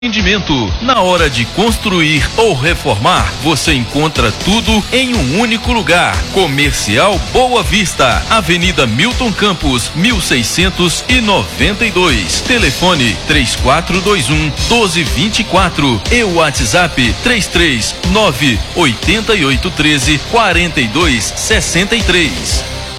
Atendimento. Na hora de construir ou reformar, você encontra tudo em um único lugar. Comercial Boa Vista, Avenida Milton Campos, 1692. Telefone 3421-1224 e o WhatsApp 339-8813-4263.